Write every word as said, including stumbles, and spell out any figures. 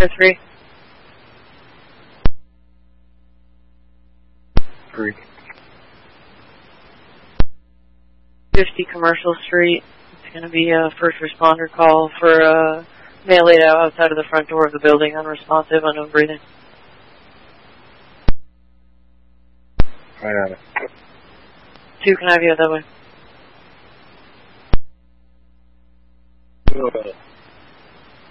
oh three. Three. fifty Commercial Street. It's going to be a first responder call for a male laid out outside of the front door of the building, unresponsive, unknown breathing. Right on it. Two, can I have you out that way?